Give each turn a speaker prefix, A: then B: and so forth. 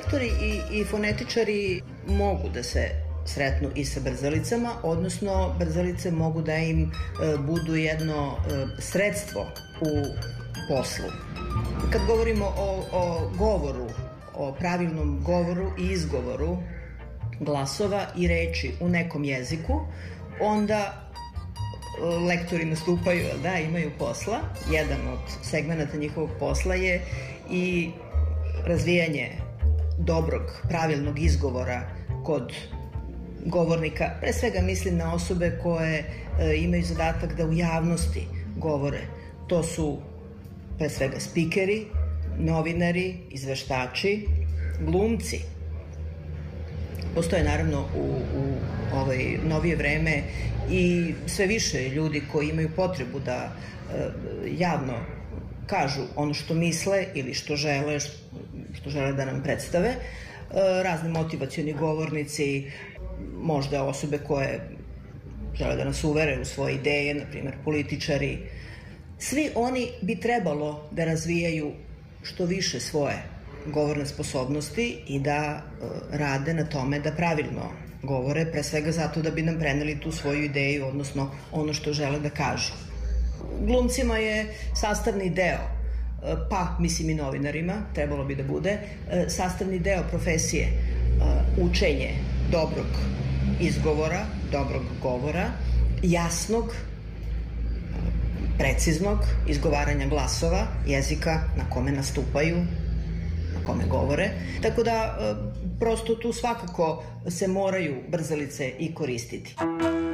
A: lektori i fonetičari mogu da se sretnu i sa brzalicama, odnosno brzalice mogu da im budu jedno sredstvo u poslu. Kad govorimo o govoru, o pravilnom govoru i izgovoru glasova i reči u nekom jeziku, onda lektori nastupaju, da, imaju posla. Jedan od segmenata njihovog posla je i razvijanje dobrog, pravilnog izgovora kod govornika. Pre svega mislim na osobe koje imaju zadatak da u javnosti govore. To su pre svega spikeri, novinari, izveštači, glumci. Postoje naravno u novije vreme i sve više ljudi koji imaju potrebu da javno kažu ono što misle ili što žele da nam predstave. Razni motivacioni govornici, možda osobe koje žele da nas uvere u svoje ideje, na primjer političari. Svi oni bi trebalo da razvijaju što više svoje govorne sposobnosti i da rade na tome da pravilno govore, pre svega zato da bi nam preneli tu svoju ideju, odnosno ono što žele da kažu. Glumcima je sastavni deo, pa mislim i novinarima, trebalo bi da bude, sastavni deo profesije učenje dobrog izgovora, dobrog govora, jasnog, preciznog izgovaranja glasova, jezika na kome nastupaju, na kome govore. Tako da prosto tu svakako se moraju brzalice i koristiti.